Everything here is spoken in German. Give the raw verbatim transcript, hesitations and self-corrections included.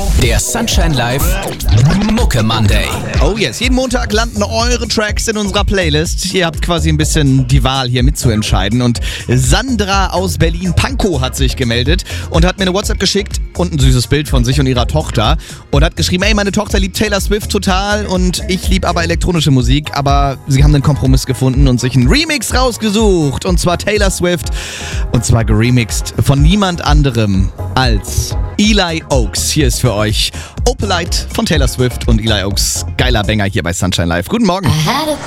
Der Sunshine Live Mucke Monday. Oh yes, jeden Montag landen eure Tracks in unserer Playlist. Ihr habt quasi ein bisschen die Wahl, hier mitzuentscheiden. Und Sandra aus Berlin, Pankow, hat sich gemeldet und hat mir eine WhatsApp geschickt und ein süßes Bild von sich und ihrer Tochter. Und hat geschrieben, ey, meine Tochter liebt Taylor Swift total und ich liebe aber elektronische Musik. Aber sie haben einen Kompromiss gefunden und sich einen Remix rausgesucht. Und zwar Taylor Swift. Und zwar geremixed von niemand anderem als Eli Oaks. Hier ist für euch Opalite von Taylor Swift und Eli Oaks. Geiler Banger hier bei Sunshine Live. Guten Morgen.